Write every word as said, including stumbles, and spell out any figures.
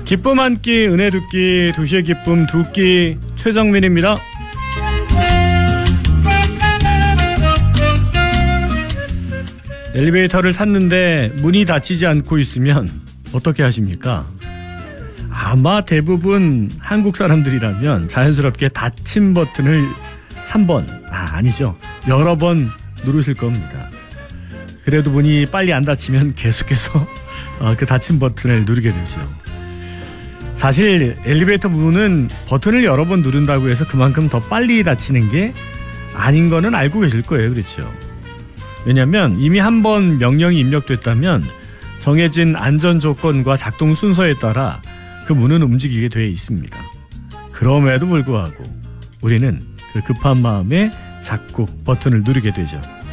기쁨 한 끼, 은혜 두 끼, 두 시의 기쁨 두 끼, 최정민입니다. 엘리베이터를 탔는데 문이 닫히지 않고 있으면 어떻게 하십니까? 아마 대부분 한국 사람들이라면 자연스럽게 닫힘 버튼을 한 번, 아, 아니죠. 여러 번 누르실 겁니다. 그래도 문이 빨리 안 닫히면 계속해서 그 닫힘 버튼을 누르게 되죠. 사실 엘리베이터 문은 버튼을 여러 번 누른다고 해서 그만큼 더 빨리 닫히는 게 아닌 거는 알고 계실 거예요. 그렇죠? 왜냐하면 이미 한 번 명령이 입력됐다면 정해진 안전 조건과 작동 순서에 따라 그 문은 움직이게 되어 있습니다. 그럼에도 불구하고 우리는 그 급한 마음에 자꾸 버튼을 누르게 되죠.